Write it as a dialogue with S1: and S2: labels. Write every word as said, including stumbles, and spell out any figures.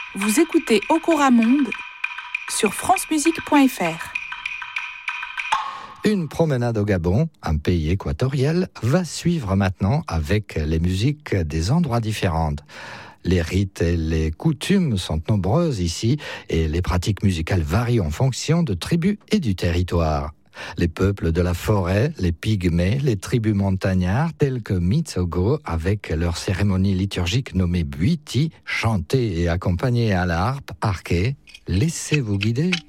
S1: Vous écoutez Okora Monde sur francemusique point f r.
S2: Une promenade au Gabon, un pays équatorial, va suivre maintenant avec les musiques des endroits différents. Les rites et les coutumes sont nombreuses ici et les pratiques musicales varient en fonction de tribus et du territoire. Les peuples de la forêt, les pygmées, les tribus montagnards tels que Mitsogo avec leur cérémonie liturgique nommée Buiti, chantée et accompagnée à la harpe arquée. Laissez-vous guider.